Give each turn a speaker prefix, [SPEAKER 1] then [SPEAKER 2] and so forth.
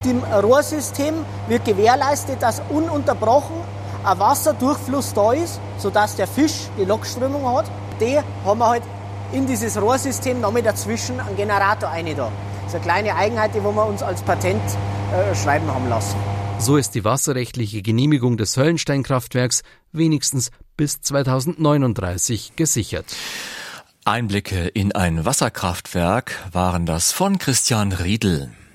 [SPEAKER 1] dem Rohrsystem wird gewährleistet, dass ununterbrochen ein Wasserdurchfluss da ist, sodass der Fisch die Lockströmung hat. Die haben wir halt in dieses Rohrsystem noch mit dazwischen einen Generator rein da. Das ist eine kleine Eigenheit, die wir uns als Patent schreiben haben lassen.
[SPEAKER 2] So ist die wasserrechtliche Genehmigung des Höllenstein-Kraftwerks wenigstens bis 2039 gesichert.
[SPEAKER 3] Einblicke in ein Wasserkraftwerk waren das von Christian Riedl.